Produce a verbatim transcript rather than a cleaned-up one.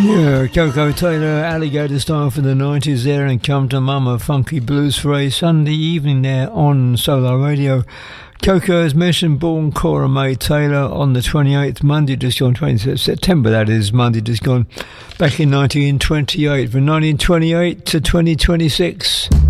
Yeah, Coco Taylor, Alligator Style for the nineties there, and Come to Mama, Funky Blues for a Sunday evening there on Solar Radio. Coco, as mentioned, born Cora May Taylor on the twenty-eighth, Monday just gone, twentieth of September that is, Monday just gone, back in nineteen twenty-eight, from nineteen twenty-eight to twenty twenty-six.